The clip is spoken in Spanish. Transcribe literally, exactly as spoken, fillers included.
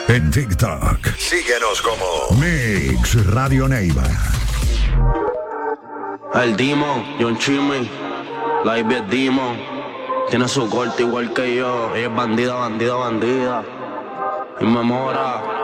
En TikTok. Síguenos como Mix Radio Neiva. El Demon, John Chimmy, la I B es Demon. Tiene su corte igual que yo. Ella es bandida, bandida, bandida. Y me mora.